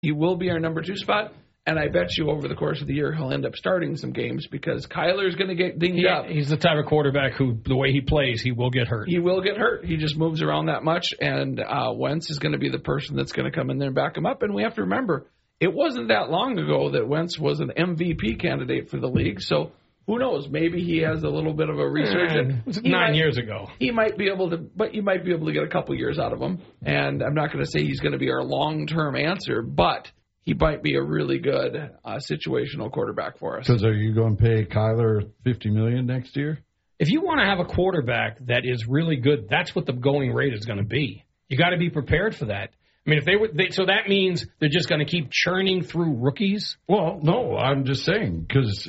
He will be our number 2 spot. And I bet you over the course of the year he'll end up starting some games because Kyler's going to get dinged up. He's the type of quarterback who, the way he plays, he will get hurt. He will get hurt. He just moves around that much, and Wentz is going to be the person that's going to come in there and back him up. And we have to remember, it wasn't that long ago that Wentz was an MVP candidate for the league. So who knows? Maybe he has a little bit of a resurgence. It was 9 years ago. He might be able to, but you might be able to get a couple years out of him. And I'm not going to say he's going to be our long-term answer, but he might be a really good situational quarterback for us. Because are you going to pay Kyler $50 million next year? If you want to have a quarterback that is really good, that's what the going rate is going to be. You got to be prepared for that. I mean, so that means they're just going to keep churning through rookies? Well, no, I'm just saying, because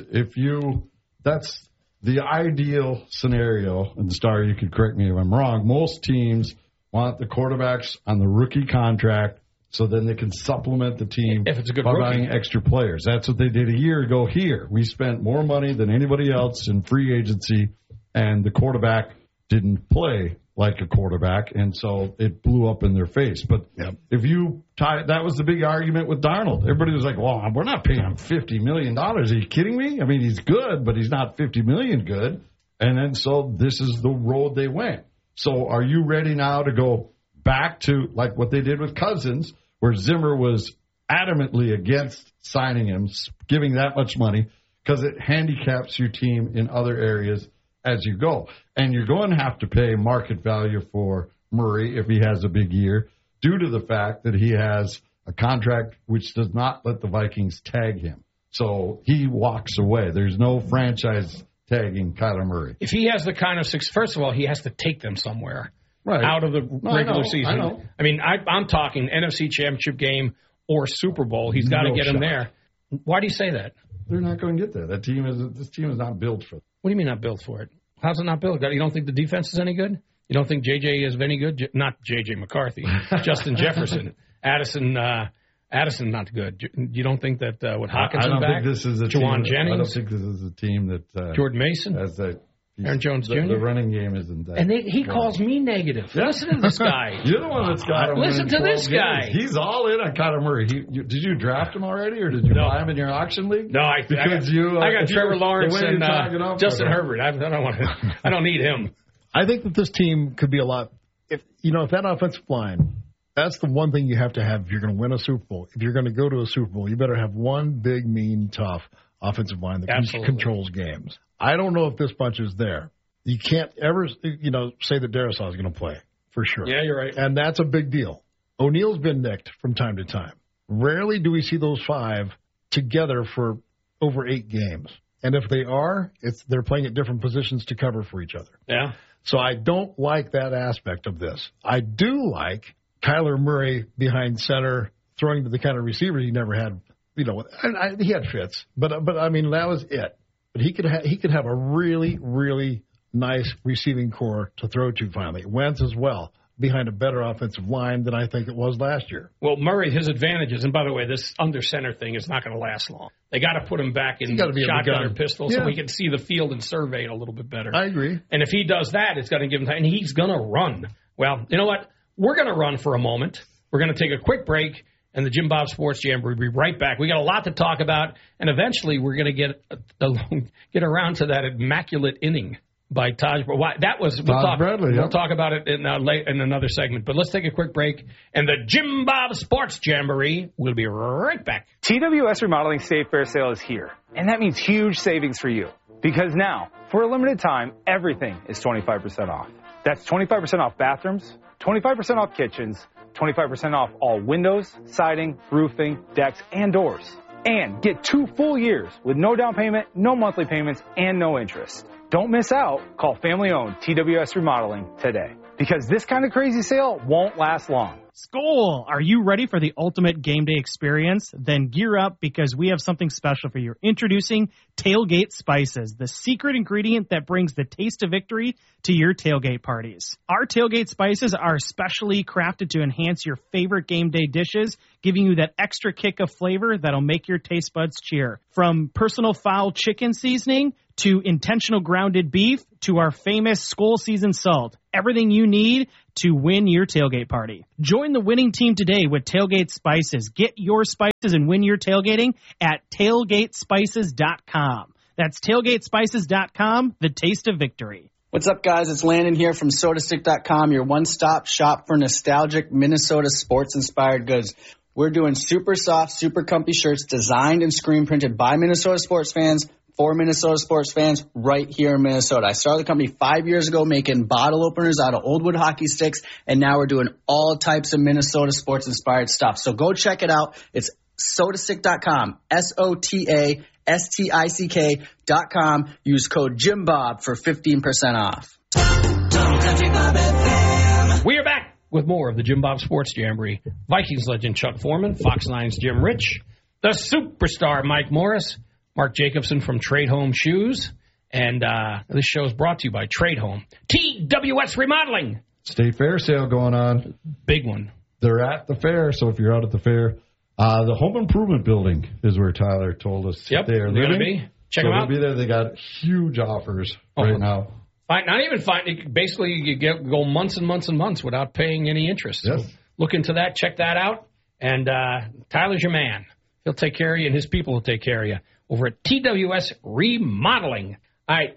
that's the ideal scenario, and Star, you could correct me if I'm wrong. Most teams want the quarterbacks on the rookie contract so then they can supplement the team if it's a good by rookie. buying extra players. That's what they did a year ago here. We spent more money than anybody else in free agency, and the quarterback didn't play like a quarterback, and so it blew up in their face. But if you that was the big argument with Darnold. Everybody was like, well, we're not paying him $50 million. Are you kidding me? I mean, he's good, but he's not $50 million good. And then so this is the road they went. So are you ready now to go back to like what they did with Cousins, where Zimmer was adamantly against signing him, giving that much money, because it handicaps your team in other areas as you go. And you're going to have to pay market value for Murray if he has a big year, due to the fact that he has a contract which does not let the Vikings tag him. So he walks away. There's no franchise tagging Kyler Murray. If he has the kind of success, first of all, he has to take them somewhere. Right. Out of the regular season. I know. I mean, I'm talking NFC Championship game or Super Bowl. He's got to get him there. Why do you say that? They're not going to get there. This team is not built for it. What do you mean not built for it? How's it not built? You don't think the defense is any good? You don't think J.J. is any good? Not J.J. McCarthy. Justin Jefferson. Addison not good. You don't think that with Hawkinson back? I don't think this is a Juwan team. Jennings? I don't think this is a team that Jordan Mason? Aaron Jones Jr.? The running game isn't that. And he calls me negative. Yeah. Listen to this guy. You're the one that's got him. Listen to this guy. He's all in on Kyler Murray. Did you draft him already, or did you buy him in your auction league? No, I got Trevor Lawrence and Justin Herbert. I don't need him. I think that this team could be a lot. If that offensive line, that's the one thing you have to have if you're going to win a Super Bowl. If you're going to go to a Super Bowl, you better have one big, mean, tough offensive line that controls games. I don't know if this bunch is there. You can't ever, say that Darisaw is going to play for sure. Yeah, you're right. And that's a big deal. O'Neal's been nicked from time to time. Rarely do we see those 5 together for over 8 games. And if they are, they're playing at different positions to cover for each other. Yeah. So I don't like that aspect of this. I do like Kyler Murray behind center, throwing to the kind of receiver he never had. He had fits, but I mean that was it. But he could have a really, really nice receiving core to throw to finally. Wentz as well, behind a better offensive line than I think it was last year. Well, Murray, his advantages, and by the way, this under center thing is not going to last long. They got to put him back in shotgun or pistol so we can see the field and survey it a little bit better. I agree. And if he does that, it's going to give him time. And he's going to run. Well, you know what? We're going to run for a moment. We're going to take a quick break. And the Jim Bob Sports Jam, we'll be right back. We got a lot to talk about, and eventually we're going to get around to that immaculate inning by Taj. We'll talk about it in another segment. But let's take a quick break, and the Jim Bob Sports Jamboree will be right back. TWS Remodeling Save Fair Sale is here, and that means huge savings for you. Because now, for a limited time, everything is 25% off. That's 25% off bathrooms, 25% off kitchens, 25% off all windows, siding, roofing, decks, and doors. And get 2 full years with no down payment, no monthly payments, and no interest. Don't miss out. Call family-owned TWS Remodeling today. Because this kind of crazy sale won't last long. Skol! Are you ready for the ultimate game day experience? Then gear up because we have something special for you. Introducing Tailgate Spices, the secret ingredient that brings the taste of victory to your tailgate parties. Our Tailgate Spices are specially crafted to enhance your favorite game day dishes, giving you that extra kick of flavor that'll make your taste buds cheer. From personal foul chicken seasoning to intentional grounded beef to our famous Skull Season salt. Everything you need to win your tailgate party. Join the winning team today with Tailgate Spices. Get your spices and win your tailgating at tailgatespices.com. That's tailgatespices.com, the taste of victory. What's up, guys? It's Landon here from SodaStick.com, your one-stop shop for nostalgic Minnesota sports-inspired goods. We're doing super soft, super comfy shirts designed and screen printed by Minnesota sports fans for Minnesota sports fans right here in Minnesota. I started the company 5 years ago making bottle openers out of old wood hockey sticks, and now we're doing all types of Minnesota sports-inspired stuff. So go check it out. It's SodaStick.com, SodaStick.com. Use code JimBob for 15% off. We are back with more of the Jim Bob Sports Jamboree. Vikings legend Chuck Foreman, Fox 9's Jim Rich, the superstar Mike Morris, Mark Jacobson from Trade Home Shoes, and this show is brought to you by Trade Home. TWS Remodeling. State Fair sale going on. Big one. They're at the fair, so if you're out at the fair, the Home Improvement Building is where Tyler told us Yep, they are they're living. gonna be. Check them out. They'll be there. They got huge offers right now. Not even fine. Basically, you go months and months and months without paying any interest. Yes. So look into that. Check that out. And Tyler's your man. He'll take care of you, and his people will take care of you over at TWS Remodeling. All right,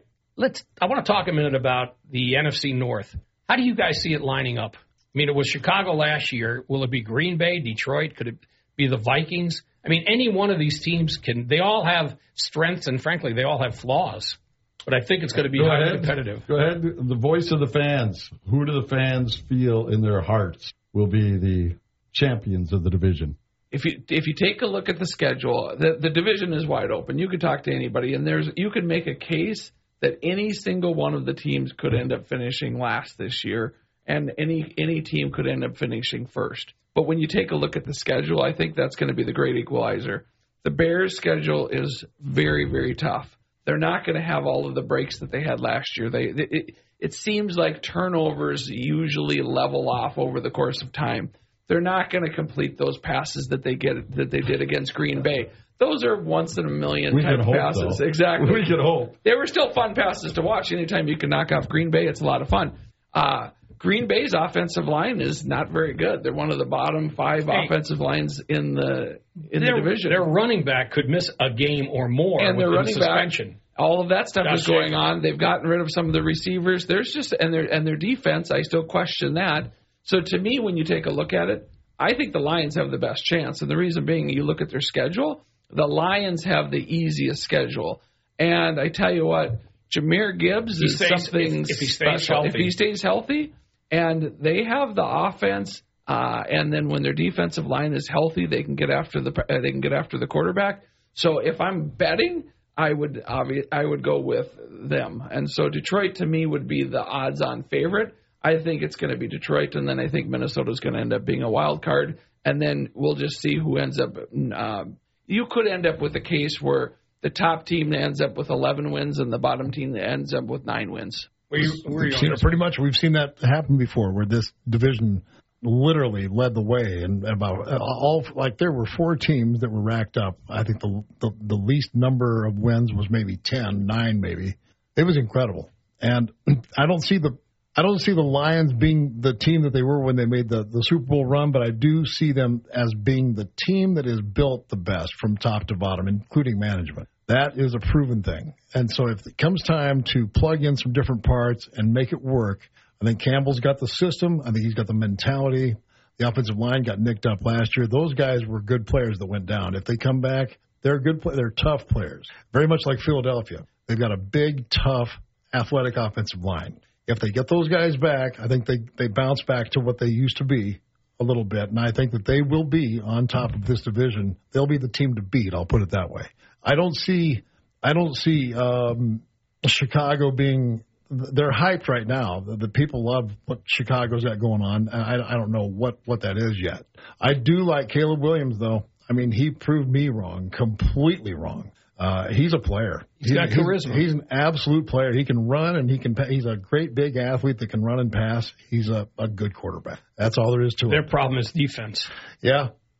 I want to talk a minute about the NFC North. How do you guys see it lining up? I mean, it was Chicago last year. Will it be Green Bay, Detroit? Could it be the Vikings? I mean, any one of these teams they all have strengths, and frankly, they all have flaws. But I think it's going to be highly competitive. Go ahead. The voice of the fans. Who do the fans feel in their hearts will be the champions of the division? If you take a look at the schedule, the division is wide open. You could talk to anybody, and you could make a case that any single one of the teams could end up finishing last this year, and any team could end up finishing first. But when you take a look at the schedule, I think that's going to be the great equalizer. The Bears' schedule is very, very tough. They're not going to have all of the breaks that they had last year. It seems like turnovers usually level off over the course of time. They're not going to complete those passes that they did against Green Bay. Those are once in a million type passes. Though. Exactly. We could hope. They were still fun passes to watch. Anytime you can knock off Green Bay, it's a lot of fun. Green Bay's offensive line is not very good. They're one of the bottom 5 offensive lines in the division. Their running back could miss a game or more and with their running suspension. Back, all of that stuff Josh is going on. They've gotten rid of some of the receivers. Their defense, I still question that. So to me, when you take a look at it, I think the Lions have the best chance. And the reason being, you look at their schedule, the Lions have the easiest schedule. And I tell you what, Jahmyr Gibbs is something if he stays special. healthy. If he stays healthy, and they have the offense, and then when their defensive line is healthy, they can get after the quarterback. So if I'm betting, I would go with them. And so Detroit to me would be the odds-on favorite. I think it's going to be Detroit, and then I think Minnesota's going to end up being a wild card, and then we'll just see who ends up. You could end up with a case where the top team ends up with 11 wins and the bottom team ends up with 9 wins. Pretty much, we've seen that happen before, where this division literally led the way, and there were 4 teams that were racked up. I think the least number of wins was maybe 10, 9 maybe. It was incredible, and I don't see the Lions being the team that they were when they made the Super Bowl run, but I do see them as being the team that is built the best from top to bottom, including management. That is a proven thing. And so if it comes time to plug in some different parts and make it work, I think Campbell's got the system. I think he's got the mentality. The offensive line got nicked up last year. Those guys were good players that went down. If they come back, they're good. They're tough players, very much like Philadelphia. They've got a big, tough, athletic offensive line. If they get those guys back, I think they bounce back to what they used to be a little bit, and I think that they will be on top of this division. They'll be the team to beat. I'll put it that way. I don't see Chicago being. They're hyped right now. The people love what Chicago's got going on. I don't know what that is yet. I do like Caleb Williams, though. I mean, he proved me wrong, completely wrong. He's a player. He's got charisma. He's an absolute player. He can run and he's a great big athlete that can run and pass. He's a good quarterback. That's all there is to it. Their problem is defense. Yeah.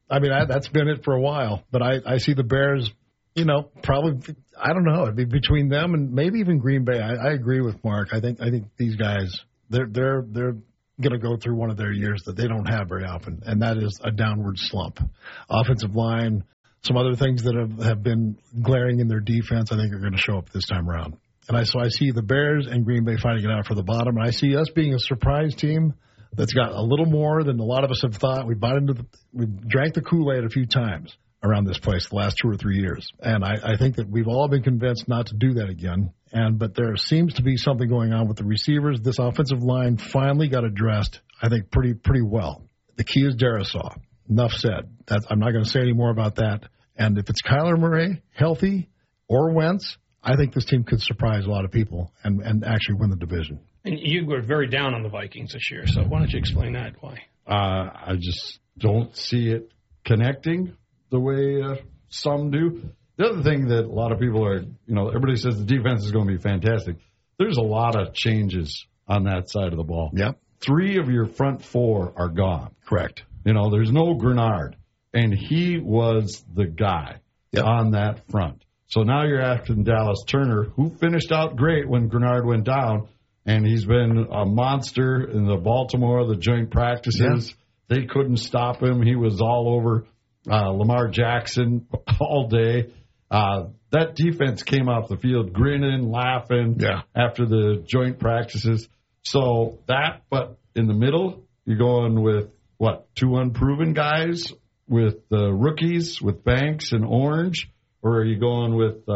I mean, that's been it for a while. But I see the Bears, probably, I don't know. It'd be between them and maybe even Green Bay. I agree with Mark. I think these guys, they're going to go through one of their years that they don't have very often, and that is a downward slump. Offensive line, some other things that have been glaring in their defense, I think are going to show up this time around. And so I see the Bears and Green Bay fighting it out for the bottom, and I see us being a surprise team that's got a little more than a lot of us have thought. We drank the Kool-Aid a few times around this place the last 2 or 3 years, and I think that we've all been convinced not to do that again. But there seems to be something going on with the receivers. This offensive line finally got addressed, I think, pretty well. The key is Darisaw. Enough said. I'm not going to say any more about that. And if it's Kyler Murray healthy or Wentz, I think this team could surprise a lot of people and actually win the division. And you were very down on the Vikings this year, so why don't you explain that? Why? I just don't see it connecting the way some do. The other thing that a lot of people are, everybody says the defense is going to be fantastic. There's a lot of changes on that side of the ball. Yep. 3 of your front 4 are gone. Correct. There's no Grenard, and he was the guy on that front. So now you're asking Dallas Turner, who finished out great when Grenard went down, and he's been a monster in the Baltimore, the joint practices. Yeah. They couldn't stop him. He was all over Lamar Jackson all day. That defense came off the field grinning, laughing after the joint practices. So but in the middle, you're going with, 2 unproven guys with rookies, with Banks and Orange? Or are you going with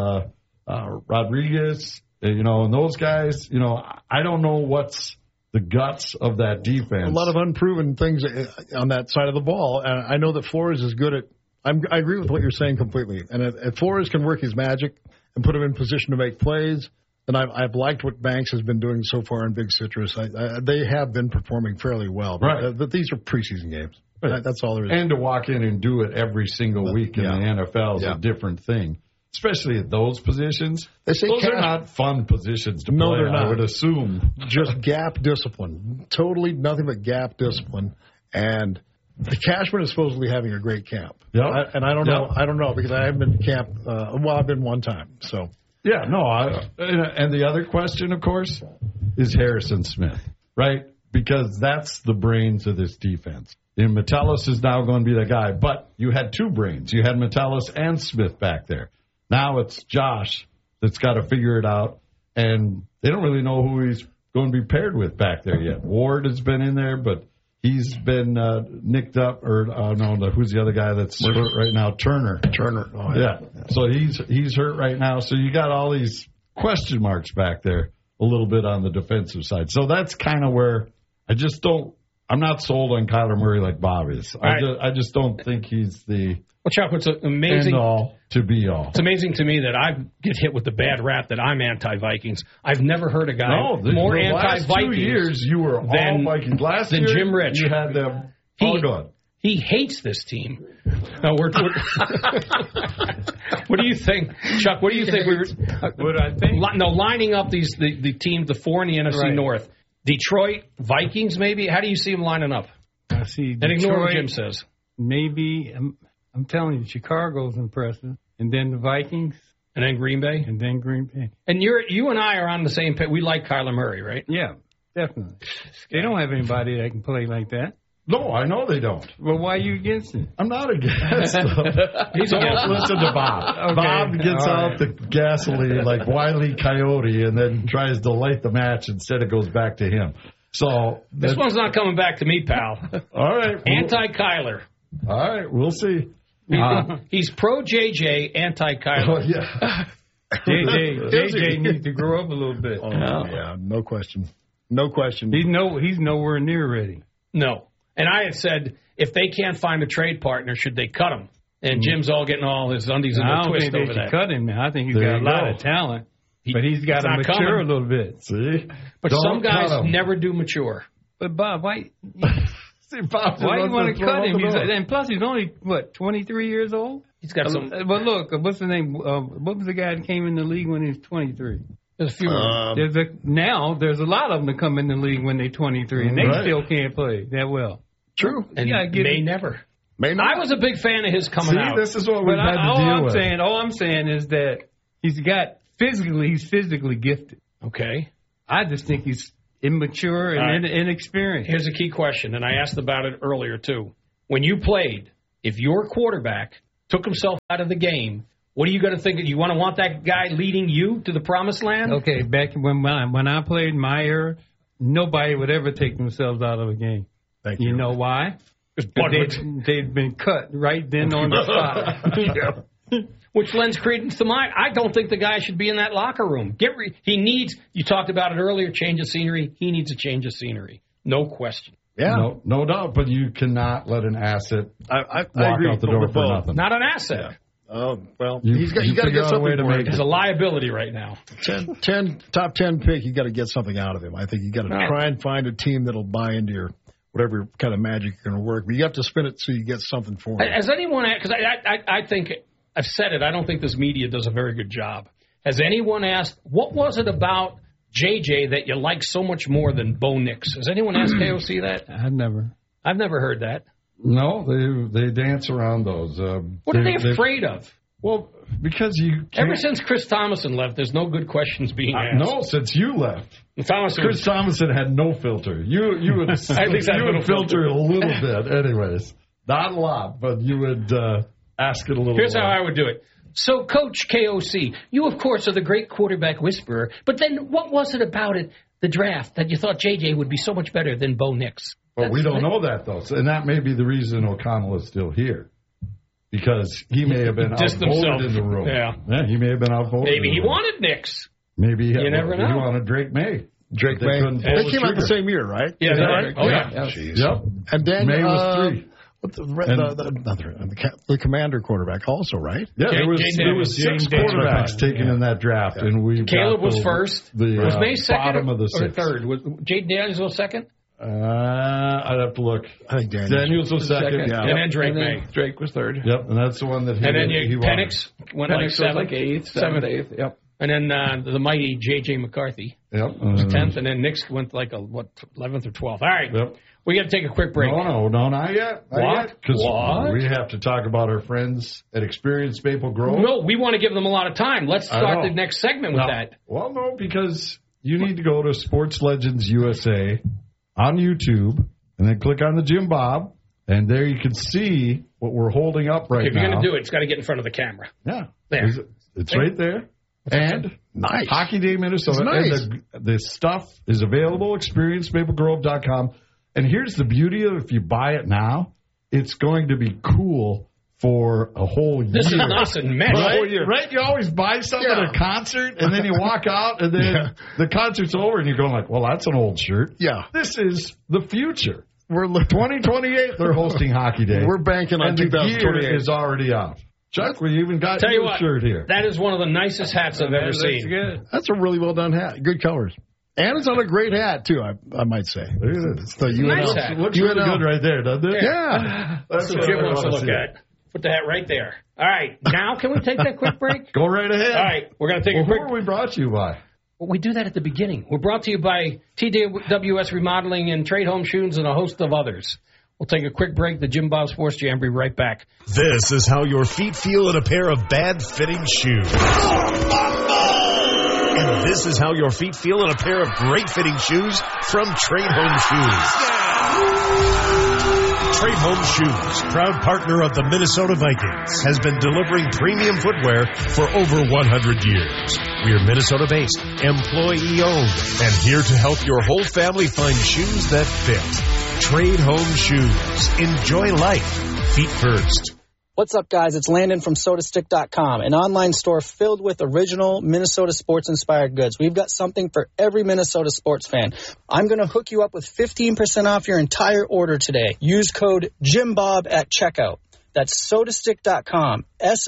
Rodriguez, and those guys? I don't know what's the guts of that defense. A lot of unproven things on that side of the ball. And I know that Flores is good at – I agree with what you're saying completely. And if Flores can work his magic and put him in position to make plays, then I've liked what Banks has been doing so far in Big Citrus. They have been performing fairly well. But these are preseason games. Right. That's all there is. And to walk in and do it every single week in the NFL is a different thing, especially at those positions. Those are not fun positions to play, they're not. I would assume. Just gap discipline. Totally nothing but gap discipline. And the Cashman is supposedly having a great camp. Yep. I don't know. I don't know because I haven't been to camp. I've been one time. So. Yeah, no. And the other question, of course, is Harrison Smith, right? Because that's the brains of this defense. And Metellus is now going to be the guy. But you had 2 brains. You had Metellus and Smith back there. Now it's Josh that's got to figure it out. And they don't really know who he's going to be paired with back there yet. Ward has been in there, but he's been nicked up. Who's the other guy that's hurt right now? Turner. Oh, yeah. So he's hurt right now. So you got all these question marks back there a little bit on the defensive side. So that's kind of where I'm not sold on Kyler Murray like Bob is. I just don't think he's the Chuck, what's amazing end-all to be-all. It's amazing to me that I get hit with the bad rap that I'm anti-Vikings. I've never heard a guy more anti-Vikings. Last 2 years, you were all Vikings. Last than year, Jim Rich. You had them all gone. He hates this team. No, what do you think, Chuck? What do you think? What I think? No, lining up the teams, the 4 in the NFC North. Detroit, Vikings, maybe? How do you see them lining up? I see Detroit. And ignore what Jim says. Maybe, I'm telling you, Chicago's impressive. And then the Vikings. And then Green Bay. And then Green Bay. And you and I are on the same page. We like Kyler Murray, right? Yeah, definitely. They don't have anybody that can play like that. No, I know they don't. Well, why are you against it? I'm not against them. He's against listen to Bob. Okay. Bob gets out the gasoline like Wile E. Coyote and then tries to light the match instead it goes back to him. So this one's not coming back to me, pal. All right. Anti-Kyler. All right, we'll see. He's pro-JJ, anti-Kyler. Oh, yeah. JJ needs to grow up a little bit. Yeah, no question. No question. He's nowhere near ready. No. And I had said, if they can't find a trade partner, should they cut him? And Jim's all getting all his undies in a twist over that. I don't think they should cut him, man. I think he's got a lot of talent. But he's got to mature a little bit. See? But some guys never do mature. But, Bob, why do you want to cut him? And plus, he's only, 23 years old? He's got some. But look, what's the name? What was the guy that came in the league when he was 23? There's a few. Now there's a lot of them that come in the league when they're 23, and they still can't play that well. True. And may never. I was a big fan of his coming out. This is what we've had to deal with. All I'm saying is that he's physically gifted. Okay. I just think he's immature and inexperienced. Here's a key question, and I asked about it earlier, too. When you played, if your quarterback took himself out of the game, what are you going to think? You want that guy leading you to the promised land? Okay, back when I played my era, nobody would ever take themselves out of a game. Thank you. You know why? They'd been cut right then on the spot. Which lends credence to mine. I don't think the guy should be in that locker room. He needs, you talked about it earlier, change of scenery. He needs a change of scenery. No question. Yeah. No doubt, but you cannot let an asset I walk agree out the door with for both. nothing. Not an asset. Oh, well, You he's got to figure get out a way something to for make him. He's a liability right now. Top 10 pick, you got to get something out of him. I think you got to try and find a team that'll buy into your whatever kind of magic you're going to work. But you have to spin it so you get something for him. Has anyone, because I think, I've said it, I don't think this media does a very good job. Has anyone asked, what was it about JJ that you like so much more than Bo Nix? Has anyone asked KOC that? I've never heard that. No, they dance around those. What are they afraid of? Well, because you can't. Ever since Chris Thomason left, there's no good questions being asked. No, since you left. Chris Thomason had no filter. You would filter it a little bit, anyways. Not a lot, but you would ask it a little. Here's how I would do it. So, Coach KOC, you, of course, are the great quarterback whisperer, but then what was it about the draft, that you thought JJ would be so much better than Bo Nix? But we don't know that, though. And that may be the reason O'Connell is still here. Because he may have been outvoted in the room. Yeah, he may have been outvoted. Maybe he wanted Nix. Maybe you never know. He wanted Drake May. They came out the same year, right? Yeah, is that right? Oh, yeah. Yep. And then May was 3. The Commander quarterback also, right? Yeah, there was 6 quarterbacks taken in that draft, and Caleb was first. Was May second bottom of the or 6th. third? Was Jaden Daniels was second? I'd have to look. I think Daniels was second. Yeah. And then Drake May. Drake was third. Yep, and that's the one that he And then he Penix went like 7th. Like 8th, 7th, 8th. Yep. And then the mighty J.J. McCarthy was 10th, and then Nix went like 11th or 12th. All right, we got to take a quick break. No, not yet. Because we have to talk about our friends at Experience Maple Grove. No, we want to give them a lot of time. Let's start the next segment with that. Well, no, because you need to go to Sports Legends USA on YouTube, and then click on the Jim Bob, and there you can see what we're holding up right now. If you're going to do it, it's got to get in front of the camera. Yeah. There. It's right there. And nice. Hockey Day Minnesota. Nice. And the stuff is available, experiencemaplegrove.com. And here's the beauty of it. If you buy it now, it's going to be cool for a whole year. This is nice and mad. Right? You always buy something at a concert, and then you walk out, and then the concert's over, and you're going like, well, that's an old shirt. Yeah. This is the future. We're 2028, they're hosting Hockey Day. We're banking on 2028. The gear is already out. Chuck, we even got your shirt here. That is one of the nicest hats I've ever seen. Good. That's a really well done hat. Good colors. And it's on a great hat, too, I might say. Look at it. It's the UNL. Nice hat. It looks really good right there, doesn't it? Yeah. That's what Jim wants to look at. Put the hat right there. All right. Now, can we take that quick break? Go right ahead. All right. We're going to take a quick break. Who are we brought to you by? Well, we do that at the beginning. We're brought to you by TWS Remodeling and Trade Home Shoes and a host of others. We'll take a quick break. The Jim Bob Sports Jamboree right back. This is how your feet feel in a pair of bad-fitting shoes. And this is how your feet feel in a pair of great-fitting shoes from Trade Home Shoes. Trade Home Shoes, proud partner of the Minnesota Vikings, has been delivering premium footwear for over 100 years. We are Minnesota-based, employee-owned, and here to help your whole family find shoes that fit. Trade Home Shoes. Enjoy life. Feet first. What's up, guys? It's Landon from SodaStick.com, an online store filled with original Minnesota sports-inspired goods. We've got something for every Minnesota sports fan. I'm going to hook you up with 15% off your entire order today. Use code JimBob at checkout. That's SodaStick.com,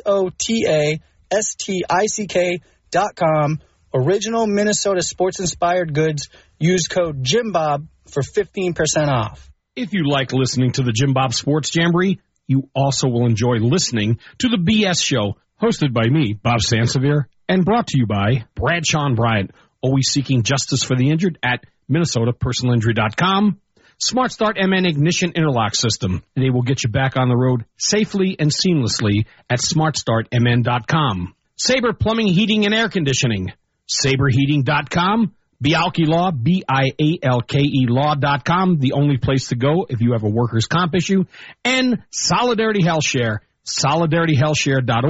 SodaStick.com. Original Minnesota sports-inspired goods. Use code JimBob for 15% off. If you like listening to the Jim Bob Sports Jamboree, you also will enjoy listening to the BS Show, hosted by me, Bob Sansevier, and brought to you by Bradshaw and Bryant, always seeking justice for the injured at MinnesotaPersonalInjury.com, Smart Start MN Ignition Interlock System. They will get you back on the road safely and seamlessly at smartstartmn.com. Sabre Plumbing, Heating, and Air Conditioning. SaberHeating.com. Bialke Law, BIALKE Law.com, the only place to go if you have a workers' comp issue. And Solidarity Health Share, SolidarityHealthShare.org.